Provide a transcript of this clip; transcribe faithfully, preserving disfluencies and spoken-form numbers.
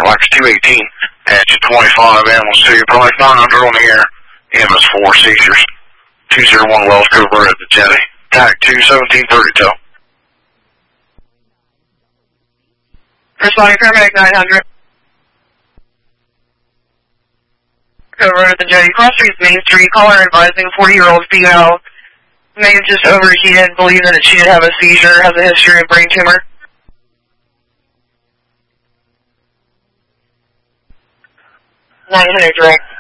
like it's two eighteen. At you twenty-five animals to your price, nine hundred on the air. M is four seizures. two zero one Wells Cooper at the jetty. Tac two seventeen thirty-two. Responding paramedic nine hundred. Cooper at the jetty. Cross Street Main Street. Caller advising forty-year-old female. May have just overheated, believe that she did have a seizure, has a history of brain tumor. nine hundred direct.